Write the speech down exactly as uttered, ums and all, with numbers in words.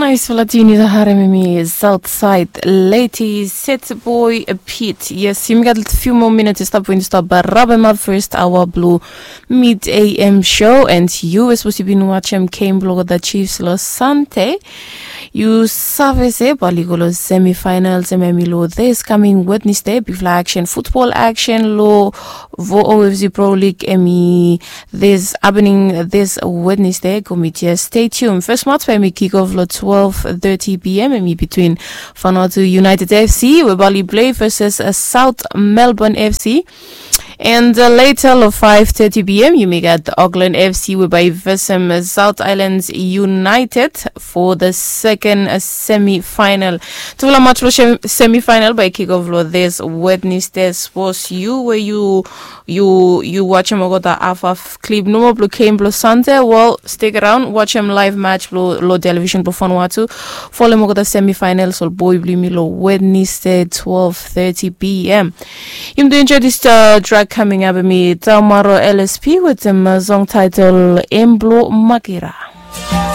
Nice Latini Haremimi Southside Lady Set Boy Pete. Yes, you got a few more minutes to stop when to stop but Rabema first hour blue mid A M show and you is supposed to be watching came blog the Chiefs Los Sante. You savese baligolo semi-finals ememilo this coming Wednesday before action football action low vo O F C Pro League emi this happening this Wednesday committee stay tuned. First match by me kick off at twelve thirty p.m. emi between Vanuatu United F C where Bali play versus uh, South Melbourne F C. And uh, later at five thirty p.m. you may get the Auckland F C whereby versus South Islands United for the second uh, semi-final. Tula match for semi-final by kick-off this Wednesday. Was you where you you you watch him go the half of clip no more blue came blue Sunday. Well, stick around, watch him live match blue low television blue Vanuatu. Follow him go the semi-final so boy blue milo Wednesday twelve thirty p.m. You do enjoy this uh, track coming up with me tomorrow L S P with the song title Emblo Makira.